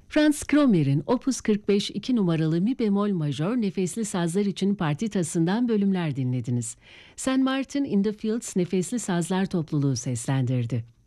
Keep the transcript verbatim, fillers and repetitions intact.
Franz Kromer'in Opus kırk beş iki numaralı mi bemol majör nefesli sazlar için partitasından bölümler dinlediniz. Saint Martin in the Fields Nefesli Sazlar Topluluğu seslendirdi.